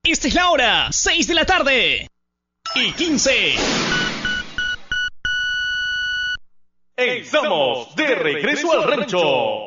Esta es la hora, 6 de la tarde y 15. Estamos de regreso al rancho.